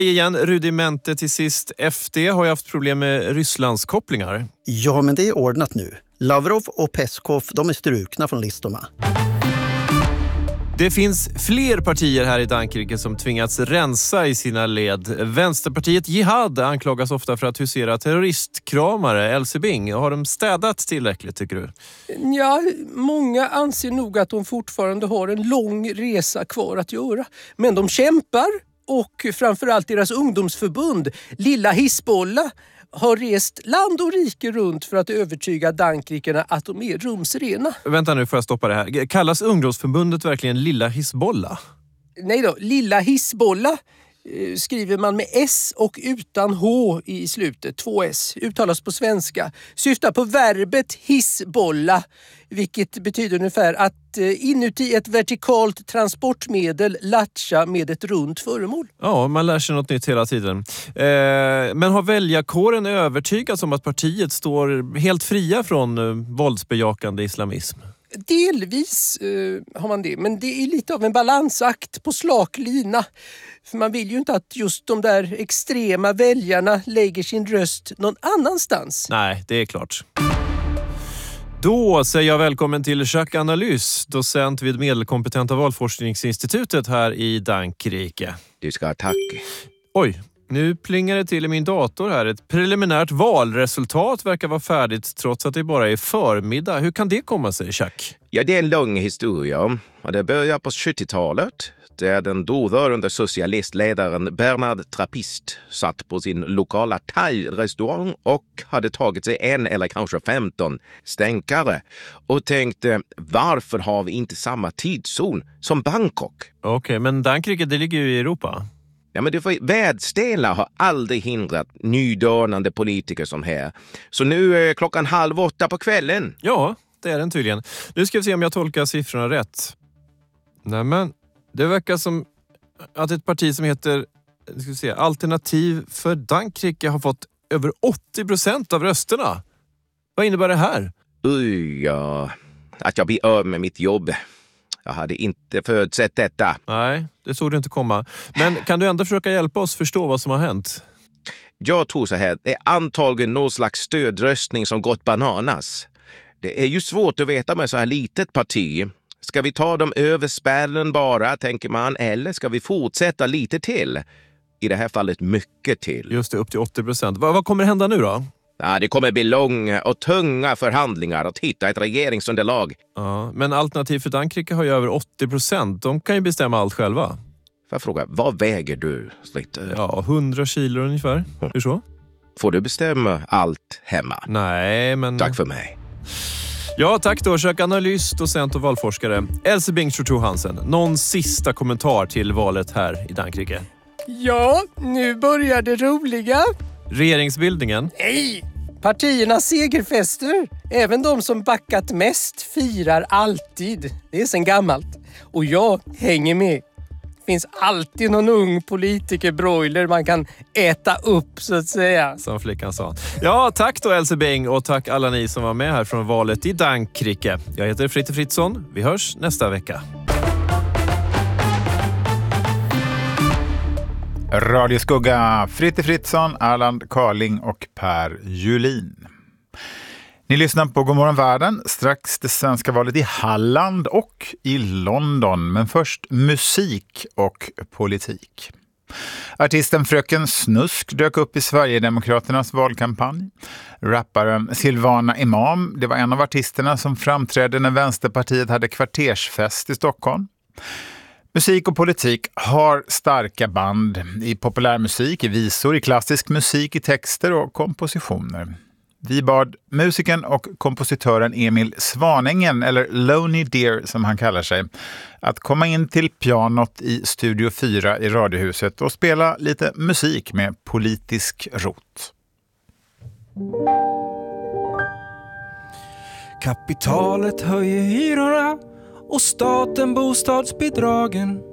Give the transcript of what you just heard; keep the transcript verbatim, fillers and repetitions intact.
Igen, rudimente till sist. F D har ju haft problem med Rysslands kopplingar. Ja, men det är ordnat nu. Lavrov och Peskov, de är strukna från listorna. Det finns fler partier här i Frankrike som tvingats rensa i sina led. Vänsterpartiet Jihad anklagas ofta för att husera terroristkramare. Elsie Bing, har de städat tillräckligt tycker du? Ja, många anser nog att de fortfarande har en lång resa kvar att göra. Men de kämpar och framförallt deras ungdomsförbund, Lilla Hizbollah, har rest land och rike runt för att övertyga dankrikerna att de är rumsrena. Vänta nu, får jag stoppa det här. Kallas ungdomsförbundet verkligen Lilla Hizbollah? Nej då, Lilla Hizbollah eh, skriver man med S och utan H i slutet. Två S, uttalas på svenska. Syftar på verbet Hizbollah, vilket betyder ungefär att eh, inuti ett vertikalt transportmedel latcha med ett runt föremål. Ja, man lär sig något nytt hela tiden. Eh, men har väljarkåren övertygats om att partiet står helt fria från eh, våldsbejakande islamism? Delvis eh, har man det, men det är lite av en balansakt på slak lina. För man vill ju inte att just de där extrema väljarna lägger sin röst någon annanstans. Nej, det är klart. Då säger jag välkommen till Jacques Analys, docent vid Medelkompetenta valforskningsinstitutet här i Frankrike. Du ska ha tack. Oj, nu plingar det till i min dator här. Ett preliminärt valresultat verkar vara färdigt trots att det bara är förmiddag. Hur kan det komma sig, Jacques? Ja, det är en lång historia. Och det börjar på sjuttiotalet. Där den dåvarande socialistledaren Bernard Trappist satt på sin lokala thai-restaurang och hade tagit sig en eller kanske femton stänkare och tänkte, varför har vi inte samma tidszon som Bangkok? Okej, okay, men Frankrike, det ligger ju i Europa. Ja, men du får, världsdelar har aldrig hindrat nydörnande politiker som här. Så nu är klockan halv åtta på kvällen. Ja, det är den tydligen. Nu ska vi se om jag tolkar siffrorna rätt. Nämen, det verkar som att ett parti som heter ska vi se, Alternativ för Frankrike har fått över åttio procent av rösterna. Vad innebär det här? Oj, ja. Att jag blir av med mitt jobb. Jag hade inte förutsett detta. Nej, det såg du inte komma. Men kan du ändå försöka hjälpa oss förstå vad som har hänt? Jag tror så här, det är antagligen någon slags stödröstning som gått bananas. Det är ju svårt att veta med så här litet parti. Ska vi ta dem över spärren bara, tänker man, eller ska vi fortsätta lite till? I det här fallet mycket till. Just det, upp till åttio procent. Vad, vad kommer hända nu då? Ja, det kommer bli långa och tunga förhandlingar att hitta ett regeringsunderlag. Ja, men Alternativ för Frankrike har ju över åttio procent. De kan ju bestämma allt själva. Får jag fråga, vad väger du, Slitter? Ja, hundra kilo ungefär. Mm. Hur så? Får du bestämma allt hemma? Nej, men... Tack för mig. Ja, tack då. Jacques Analys, docent och valforskare. Elsie Bing Hansen, någon sista kommentar till valet här i Frankrike? Ja, nu börjar det roliga. Regeringsbildningen? Nej! Partiernas segerfester, även de som backat mest, firar alltid. Det är sen gammalt. Och jag hänger med. Det finns alltid någon ung politikerbroiler man kan äta upp, så att säga. Som flickan sa. Ja, tack då Elsie Bing och tack alla ni som var med här från valet i Frankrike. Jag heter Fritte Fritzson. Vi hörs nästa vecka. Radio Skugga, Fritte Fritzson, Erland Carling och Per Julin. Ni lyssnar på Godmorgon Världen, strax det svenska valet i Halland och i London. Men först musik och politik. Artisten Fröken Snusk dök upp i Sverigedemokraternas valkampanj. Rapparen Silvana Imam, det var en av artisterna som framträdde när Vänsterpartiet hade kvartersfest i Stockholm. Musik och politik har starka band i populärmusik, i visor, i klassisk musik, i texter och kompositioner. Vi bad musiken och kompositören Emil Svanängen, eller Lonely Deer som han kallar sig, att komma in till pianot i Studio fyra i Radiohuset och spela lite musik med politisk rot. Kapitalet höjer hyrorna och staten bostadsbidragen.